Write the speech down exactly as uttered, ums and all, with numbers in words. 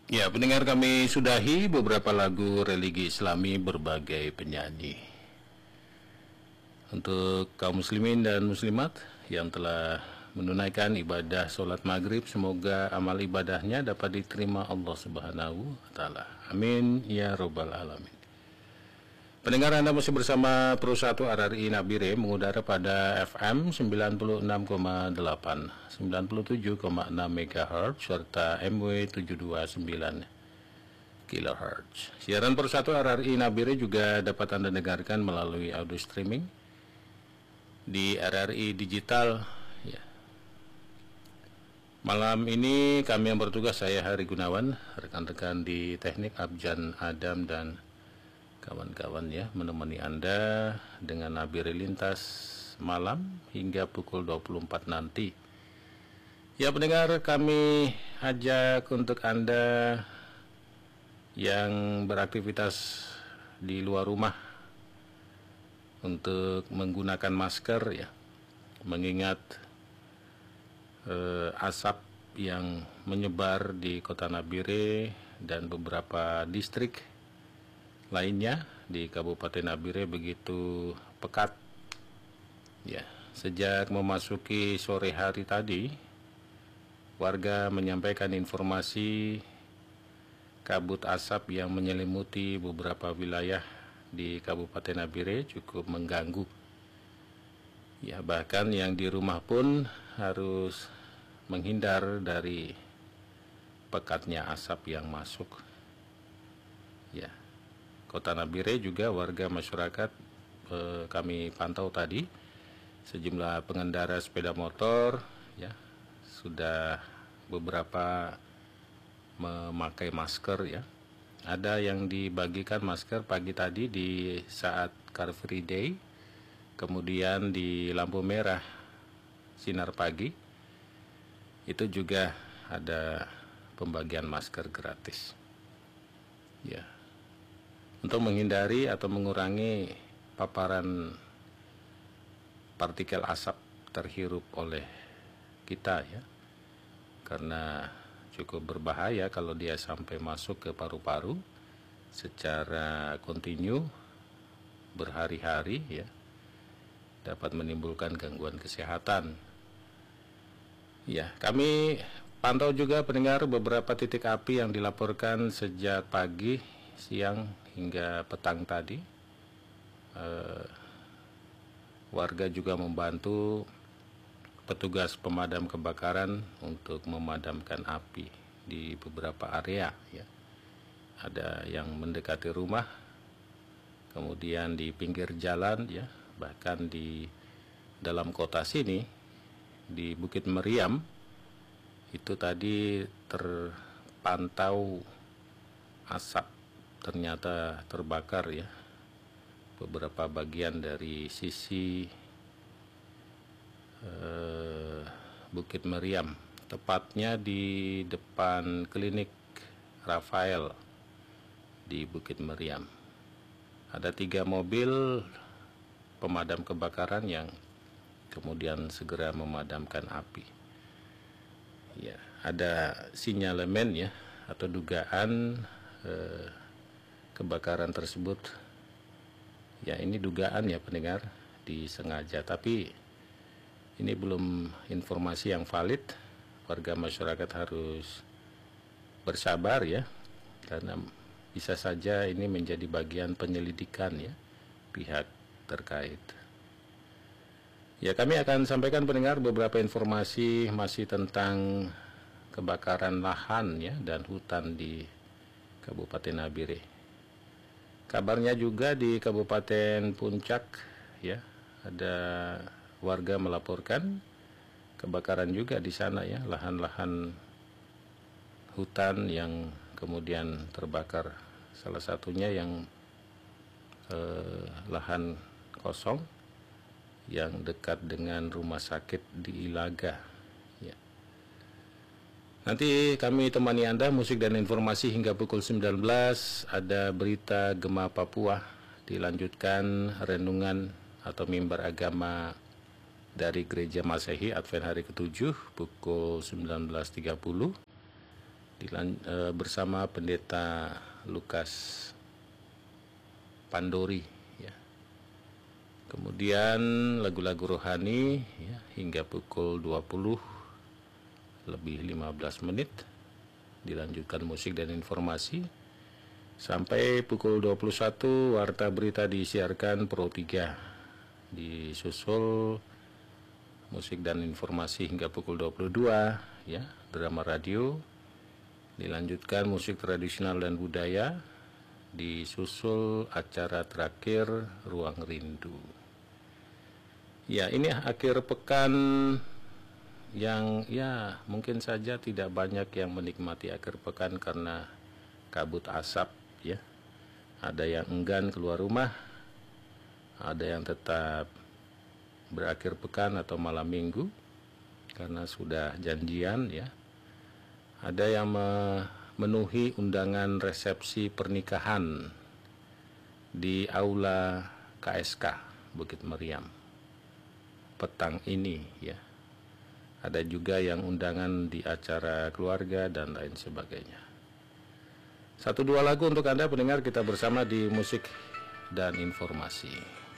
Ya, pendengar, kami sudahi beberapa lagu religi Islami berbagai penyanyi. Untuk kaum muslimin dan muslimat yang telah menunaikan ibadah sholat maghrib, semoga amal ibadahnya dapat diterima Allah Subhanahu wa Ta'ala. Amin ya Rabbal Alamin. Pendengar, Anda masih bersama Pro satu R R I Nabire, mengudara pada F M sembilan puluh enam koma delapan, sembilan puluh tujuh koma enam megahertz serta M W tujuh dua sembilan kilohertz. Siaran Pro satu R R I Nabire juga dapat Anda dengarkan melalui audio streaming di R R I Digital ya. Malam ini kami yang bertugas, saya Hari Gunawan, rekan-rekan di teknik Abjan Adam dan kawan-kawan ya, menemani Anda dengan Nabire Lintas malam hingga pukul dua puluh empat nanti. Ya pendengar, kami ajak untuk Anda yang beraktivitas di luar rumah untuk menggunakan masker ya, mengingat eh, asap yang menyebar di Kota Nabire dan beberapa distrik lainnya di Kabupaten Nabire begitu pekat ya. Sejak memasuki sore hari tadi, warga menyampaikan informasi kabut asap yang menyelimuti beberapa wilayah di Kabupaten Nabire cukup mengganggu ya, bahkan yang di rumah pun harus menghindar dari pekatnya asap yang masuk ya. Kota Nabire juga warga masyarakat eh, kami pantau tadi, sejumlah pengendara sepeda motor ya sudah beberapa memakai masker ya. Ada yang dibagikan masker pagi tadi di saat Car Free Day, kemudian di lampu merah sinar pagi itu juga ada pembagian masker gratis ya, untuk menghindari atau mengurangi paparan partikel asap terhirup oleh kita ya, karena cukup berbahaya kalau dia sampai masuk ke paru-paru secara kontinu berhari-hari ya, dapat menimbulkan gangguan kesehatan ya. Kami pantau juga pendengar beberapa titik api yang dilaporkan sejak pagi, siang hingga petang tadi. eh, warga juga membantu petugas pemadam kebakaran untuk memadamkan api di beberapa area ya. Ada yang mendekati rumah, kemudian di pinggir jalan ya, bahkan di dalam kota sini di Bukit Meriam itu tadi terpantau asap ternyata terbakar ya, beberapa bagian dari sisi eh, Bukit Meriam, tepatnya di depan klinik Rafael di Bukit Meriam. Ada tiga mobil pemadam kebakaran yang kemudian segera memadamkan api ya. Ada sinyalemen ya atau dugaan eh, kebakaran tersebut ya, ini dugaan ya pendengar, disengaja, tapi ini belum informasi yang valid. Warga masyarakat harus bersabar ya, karena bisa saja ini menjadi bagian penyelidikan ya pihak terkait ya. Kami akan sampaikan pendengar beberapa informasi masih tentang kebakaran lahan ya dan hutan di Kabupaten Nabire. Kabarnya juga di Kabupaten Puncak ya, ada warga melaporkan kebakaran juga di sana ya, lahan-lahan hutan yang kemudian terbakar. Salah satunya yang eh, lahan kosong yang dekat dengan rumah sakit di Ilaga ya. Nanti kami temani Anda musik dan informasi hingga pukul sembilan belas. Ada berita Gema Papua, dilanjutkan renungan atau mimbar agama dari Gereja Masehi Advent hari ketujuh pukul sembilan belas tiga puluh. dilan, e, bersama Pendeta Lukas Pandori ya. Kemudian lagu-lagu rohani ya, hingga pukul dua puluh lebih lima belas menit, dilanjutkan musik dan informasi sampai pukul dua puluh satu warta berita disiarkan Pro tiga, disusul musik dan informasi hingga pukul dua puluh dua ya, drama radio, dilanjutkan musik tradisional dan budaya, disusul acara terakhir Ruang Rindu. Ya, ini akhir pekan yang ya mungkin saja tidak banyak yang menikmati akhir pekan karena kabut asap ya. Ada yang enggan keluar rumah, ada yang tetap berakhir pekan atau malam minggu karena sudah janjian ya. Ada yang memenuhi undangan resepsi pernikahan di aula K S K Bukit Meriam petang ini ya. Ada juga yang undangan di acara keluarga dan lain sebagainya. Satu dua lagu untuk Anda pendengar, kita bersama di musik dan informasi.